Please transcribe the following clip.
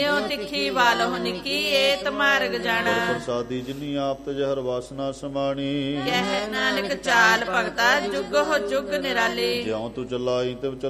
ਨਿਉ ਤਿੱਖੀ ਵਾਲੋ ਨਿੱਕੀ ਏਤ ਮਾਰਗ ਜਾਣਾ। ਪ੍ਰਸਾਦੀ ਜਿਨੀ ਆਪ ਤਜਹਰ ਵਾਸਨਾ ਸਮਾਣੀ ਕਹਿ ਨਾਨਕ ਚਾਲ ਭਗਤਾ ਜੁਗ ਹੋ ਜੁਗ ਨਿਰਾਲੀ। ਜਿਉ ਤੂੰ ਚਲਾਈ ਤਿਵ